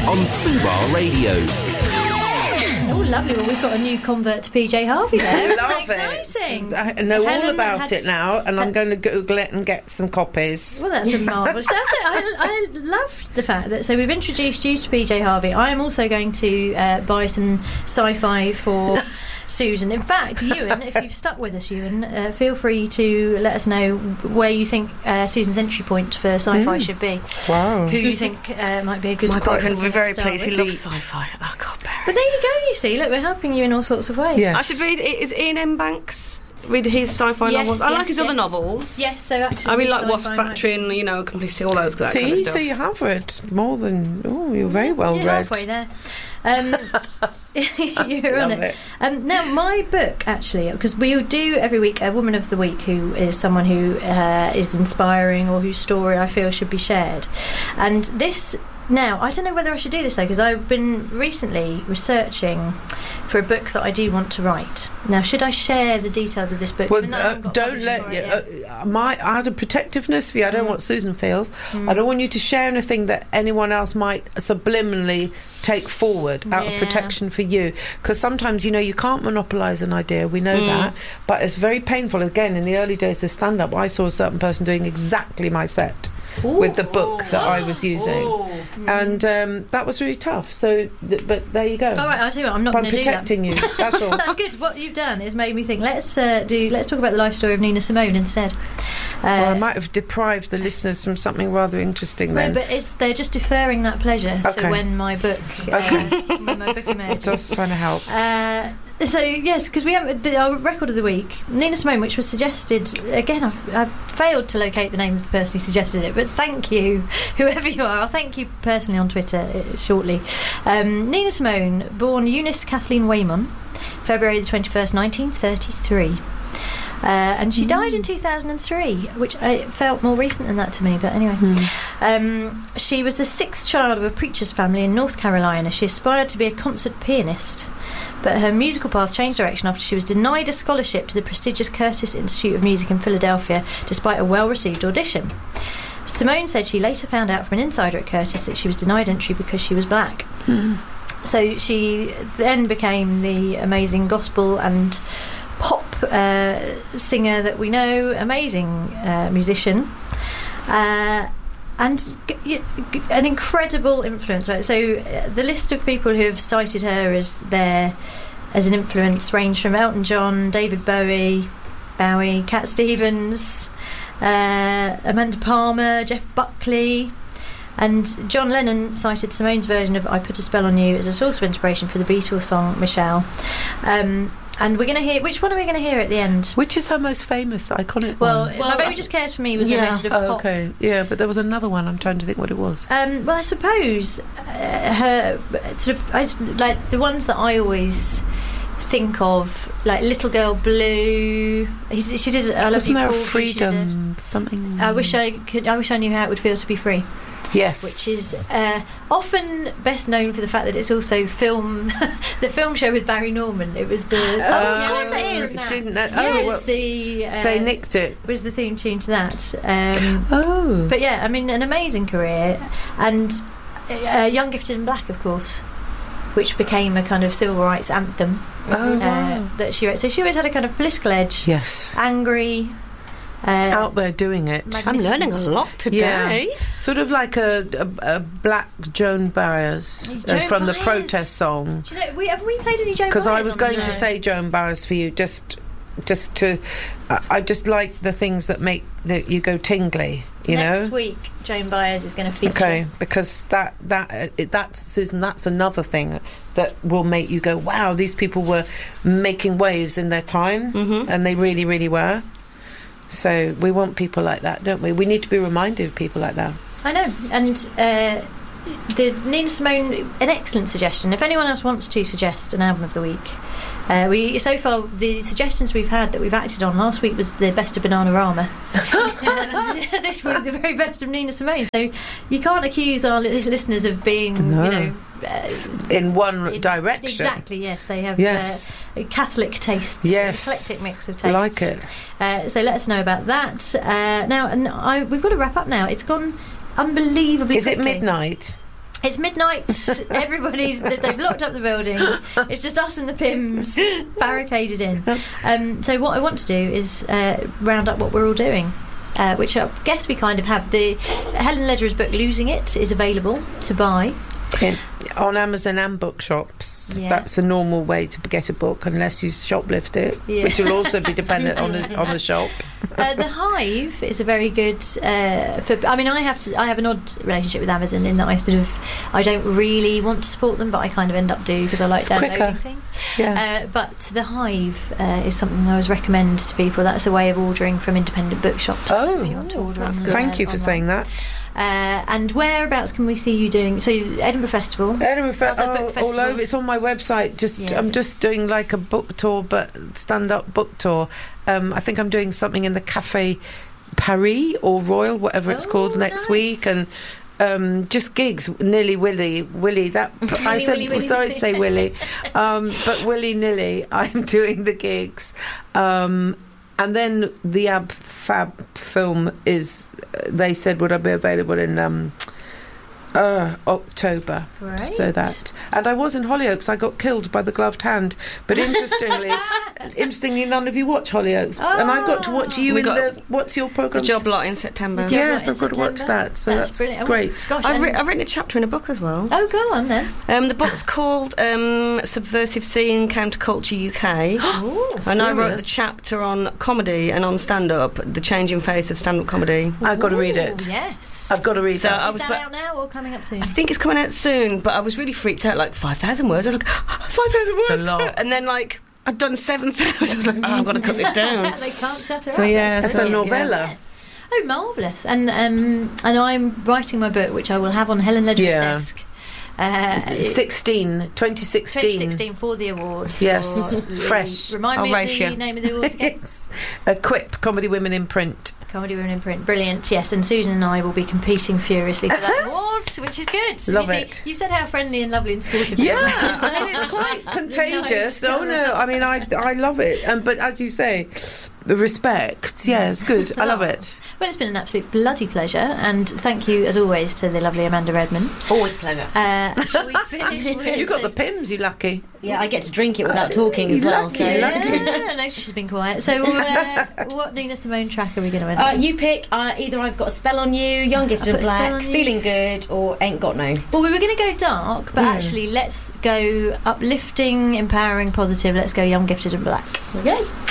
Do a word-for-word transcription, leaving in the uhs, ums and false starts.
on Fubar Radio. Oh, lovely. Well, we've got a new convert to P J Harvey there. Isn't Love that exciting? it. I know Helen all about had- it now, and I'm going to Google it and get some copies. Well, that's a marvellous. That's it. I, I love the fact that, so we've introduced you to P J Harvey. I am also going to uh, buy some sci-fi for Susan. In fact, Ewan, if you've stuck with us, Ewan, uh, feel free to let us know where you think uh, Susan's entry point for sci-fi Mm. should be. Wow. Who you think uh, might be a good My spot boyfriend for will be her to very start pleased. He with. loves sci-fi. I can't bear But it. there you go, you see. Look, we're helping you in all sorts of ways. Yes. I should read. Is Ian M. Banks? Read his sci-fi Yes, novels. I yes, like his yes. other novels. Yes, so actually... I really like sci-fi Wasp might- Factory and, you know, Complicity, all those that See, kind of stuff. so you have read more than... Oh, you're very well You're read. halfway there. Um, you're on Love it. it. Um, now, my book, actually, because we do every week a Woman of the Week who is someone who uh, is inspiring or whose story I feel should be shared. And this... Now, I don't know whether I should do this, though, because I've been recently researching for a book that I do want to write. Now, should I share the details of this book? Well, Even though I uh, haven't got don't publishing let for you, it yet? uh, my out of protectiveness for you. I don't Mm. know what Susan feels. Mm. I don't want you to share anything that anyone else might subliminally take forward out Yeah. of protection for you. Because sometimes, you know, you can't monopolise an idea. We know Mm. that, but it's very painful. Again, in the early days of stand-up, I saw a certain person doing exactly my set with the book that I was using, and um, that was really tough. So, th- but there you go. All right, I'll tell you what, I'm not But going I'm to do that. protecting you. That's all. That's good. What you've done is made me think. Let's uh, do. Let's talk about the life story of Nina Simone instead. Uh, Well, I might have deprived the listeners from something rather interesting no, then. but it's, they're just deferring that pleasure Okay. to when my book, uh, Okay. when my book emerges. Just trying to help. Uh, so yes, because we have the, our record of the week, Nina Simone, which was suggested again. I've, I've failed to locate the name of the person who suggested it, but thank you, whoever you are. I'll thank you personally on Twitter uh, shortly. Um, Nina Simone, born Eunice Kathleen Waymon, February the twenty-first, nineteen thirty-three. Uh, and she died in two thousand three, which I felt more recent than that to me, but anyway. Um, she was the sixth child of a preacher's family in North Carolina. She aspired to be a concert pianist, but her musical path changed direction after she was denied a scholarship to the prestigious Curtis Institute of Music in Philadelphia, despite a well-received audition. Simone said she later found out from an insider at Curtis that she was denied entry because she was black. Mm. So she then became the amazing gospel and pop uh, singer that we know, amazing uh, musician, uh, and g- y- g- an incredible influence. Right? So uh, the list of people who have cited her as their as an influence range from Elton John, David Bowie, Bowie, Cat Stevens, uh, Amanda Palmer, Jeff Buckley. And John Lennon cited Simone's version of I Put a Spell on You as a source of inspiration for the Beatles song Michelle. Um, and we're going to hear... Which one are we going to hear at the end? Which is her most famous, iconic Well, one? My Baby Just Cares For Me was yeah. a most sort of Oh, pop. okay. Yeah, but there was another one. I'm trying to think what it was. Um, well, I suppose uh, her... sort of I, s- like, the ones that I always think of, like Little Girl Blue... He's, she did I Love Wasn't You, there a Porgy, she did freedom something? I wish I could. I wish I knew how it would feel to be free. Yes. Which is uh, often best known for the fact that it's also film, the film show with Barry Norman. It was the Oh, of course it is. Didn't that? Oh, Yes, well, the uh, they nicked it. was the theme tune to that. Um, Oh. but yeah, I mean, an amazing career, and uh, Young, Gifted and Black, of course, which became a kind of civil rights anthem Oh, uh, wow. that she wrote. So she always had a kind of political edge, Yes. angry. Uh, Out there doing it. Mag- I'm learning a Magnificent. lot today. Sort of like a, a, a black Joan Baez uh, Joan from the Baez. protest song. Do you know, we, have we played any Joan Because I Baez was on the going to show? say Joan Baez for you, just just to... I I just like the things that make that you go tingly, you Next know? week, Joan Baez is going to feature. Okay, because that that uh, it, that's Susan. That's another thing that will make you go, "Wow, these people were making waves in their time, Mhm. and they really, really were." So we want people like that, don't we? We need to be reminded of people like that. I know, and uh, the Nina Simone, an excellent suggestion. If anyone else wants to suggest an album of the week, uh, we so far the suggestions we've had that we've acted on. Last week was the best of Bananarama. And this week, the very best of Nina Simone. So you can't accuse our li- listeners of being, No. you know. Uh, In one in- direction. Exactly, yes. They have Yes. uh, Catholic tastes, Yes. eclectic mix of I tastes. like it. Uh, so let us know about that. Uh, now, and I, we've got to wrap up now. It's gone unbelievably Is it quickly. midnight? It's midnight. Everybody's they've locked up the building. It's just us and the Pims barricaded in. Um, so what I want to do is uh, round up what we're all doing, uh, which I guess we kind of have. The Helen Ledger's book "Losing It" is available to buy. In, on Amazon and bookshops. Yeah. That's the normal way to get a book, unless you shoplift it, Yeah. which will also be dependent on a, on a shop. Uh, the Hive is a very good. Uh, for I mean, I have to. I have an odd relationship with Amazon in that I sort of. I don't really want to support them, but I kind of end up do because I like It's downloading quicker. things. Yeah. Uh, but the Hive uh, is something I always recommend to people. That's a way of ordering from independent bookshops. Oh, if you want to order that's on, good. Thank uh, you for online. saying that. Uh, and whereabouts can we see you doing? So Edinburgh Festival. Edinburgh Fe- Other book oh, all festivals. over. It's on my website. Just Yeah. I'm just doing like a book tour, but stand-up book tour. Um, I think I'm doing something in the Café Paris or Royal, whatever it's Oh, called, next nice. week, and um, just gigs. Nearly willy, willy. That I Willy, said. willy, willy, sorry willy. to say willy, um, but willy nilly. I'm doing the gigs. Um, And then the Ab Fab film is, uh, they said, would I be available in um, uh, October. Great. So that. And I was in Hollyoaks. I got killed by the gloved hand. But interestingly, interestingly, none of you watch Hollyoaks. And I've got to watch you We in got the, what's your The programme? Job Lot in September. The Job Yes, Lot in I've got to watch September. that. So that's, brilliant. Oh, great. Gosh, I've, and- writ- I've written a chapter in a book as well. oh, go on then. Um, the book's called um, Subversive Scene Counterculture U K. Ooh, And I wrote the Serious? chapter on comedy and on stand-up, the changing face of stand-up comedy. I've got to read Ooh, it. Yes. I've got to read So that. I Is was that ba- out now or coming up soon? I think it's coming out soon, but I was really freaked out, like five thousand words. I was like, five thousand words? It's a lot. And then, like, I'd done seven thousand. I was like, oh, I've got to cut this down. They can't shut her So, up. yeah, That's It's a brilliant. novella. Yeah. Oh, marvellous! And um, and I'm writing my book, which I will have on Helen Ledger's Yeah. desk. Uh, sixteen, twenty sixteen. twenty sixteen for the awards. Yes, for the- fresh. Remind I'll me of race the you. name of the awards again. It's a Quip, Comedy Women in Print. Comedy Women in Print. Brilliant. Yes, and Susan and I will be competing furiously for that award, which is good. Love you see, it. You said how friendly and lovely and supportive. you Yeah, are. I mean it's quite contagious. No, Oh no, I mean I I love it. Um, but as you say, the respect. Yeah, it's good. I love it. Well, it's been an absolute bloody pleasure, and thank you as always to the lovely Amanda Redman. Always a pleasure. Uh, shall we finish with You got the Pims, you lucky. Yeah, I get to drink it without talking as well. lucky, So, lucky. Yeah, no, she's been quiet. So, uh, what Nina Simone track are we going to end? uh, on? you pick uh, either I've got a spell on you, Young Gifted I've and got a spell Black, on you. Feeling Good, or Ain't Got No. Well, we were going to go dark, but Mm. actually, let's go uplifting, empowering, positive. Let's go Young, Gifted, and Black. Yay.